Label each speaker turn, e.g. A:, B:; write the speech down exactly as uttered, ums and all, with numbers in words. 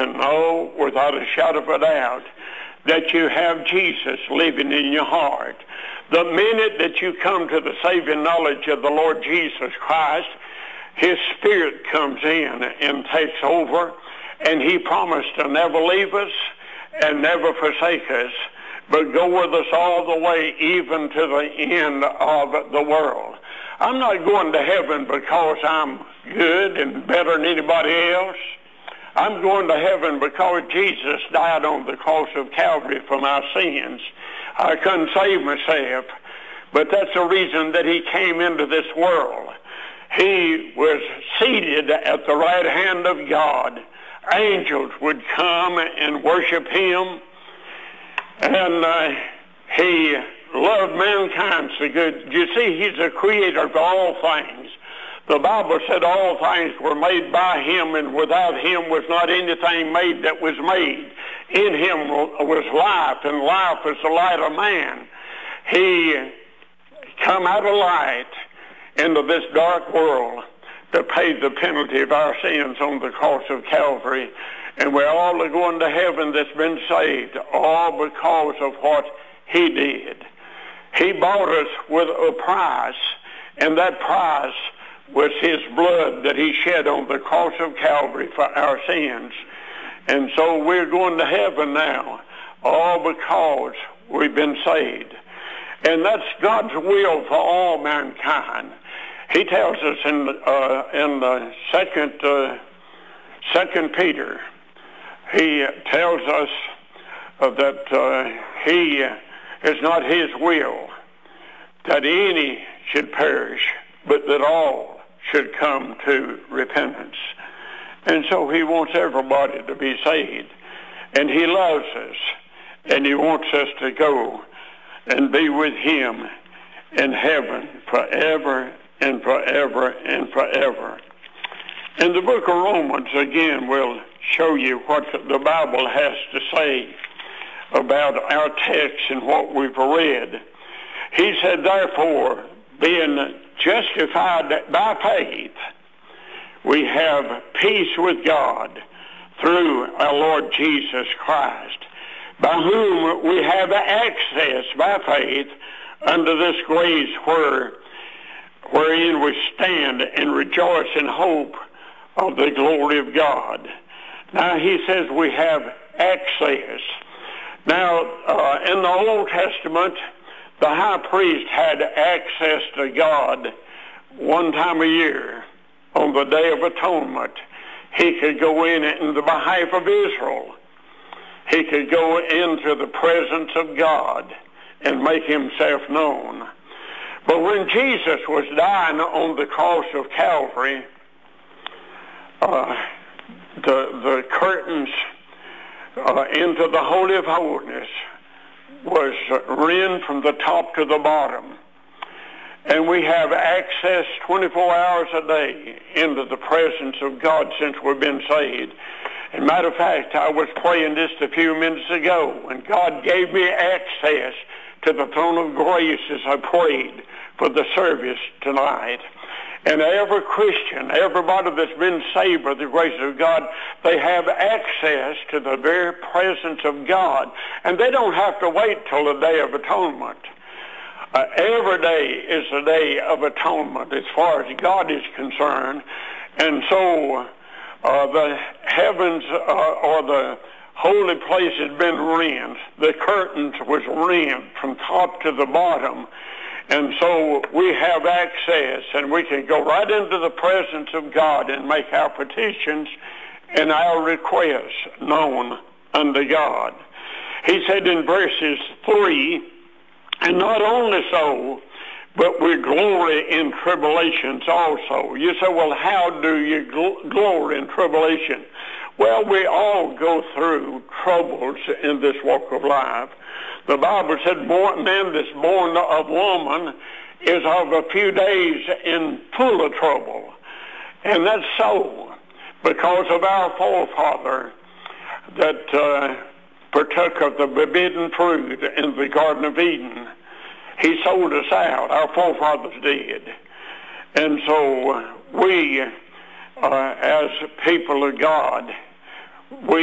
A: to know without a shadow of a doubt that you have Jesus living in your heart. The minute that you come to the saving knowledge of the Lord Jesus Christ, His Spirit comes in and takes over, and He promised to never leave us and never forsake us, but go with us all the way, even to the end of the world. I'm not going to heaven because I'm good and better than anybody else. I'm going to heaven because Jesus died on the cross of Calvary for my sins. I couldn't save myself, but that's the reason that He came into this world. He was seated at the right hand of God. Angels would come and worship Him, and uh, He loved mankind so good. You see, He's the creator of all things. The Bible said all things were made by Him, and without Him was not anything made that was made. In Him was life, and life was the light of man. He come out of light into this dark world to pay the penalty of our sins on the cross of Calvary. And we're all going to heaven that's been saved, all because of what He did. He bought us with a price, and that price was His blood that He shed on the cross of Calvary for our sins. And so we're going to heaven now, all because we've been saved. And that's God's will for all mankind. He tells us in uh, in the second uh, Second Peter, he tells us uh, that uh, He uh, is not His will that any should perish, but that all should come to repentance. And so He wants everybody to be saved, and He loves us, and He wants us to go and be with Him in heaven forever and forever and forever. And the book of Romans, again, will show you what the Bible has to say about our text and what we've read. He said, therefore, being justified by faith, we have peace with God through our Lord Jesus Christ, by whom we have access by faith unto this grace where, wherein we stand and rejoice in hope of the glory of God. Now he says we have access. Now uh, in the Old Testament, the high priest had access to God one time a year on the Day of Atonement. He could go in in the behalf of Israel. He could go into the presence of God and make Himself known. But when Jesus was dying on the cross of Calvary, uh, the, the curtains uh, into the Holy of Holies was rent from the top to the bottom. And we have access twenty-four hours a day into the presence of God since we've been saved. As a matter of fact, I was praying just a few minutes ago, and God gave me access to the throne of grace as I prayed for the service tonight. And every Christian, everybody that's been saved by the grace of God, they have access to the very presence of God. And they don't have to wait till the Day of Atonement. Uh, every day is a day of atonement as far as God is concerned. And so uh, the heavens uh, or the holy place has been rent. The curtains was rent from top to the bottom. And so we have access, and we can go right into the presence of God and make our petitions and our requests known unto God. He said in verses three, and not only so, but we glory in tribulations also. You say, well, how do you gl- glory in tribulation? Well, we all go through troubles in this walk of life. The Bible said, born, man that's born of woman is of a few days in full of trouble. And that's so because of our forefather that uh, partook of the forbidden fruit in the Garden of Eden. He sold us out. Our forefathers did. And so we, uh, as people of God, we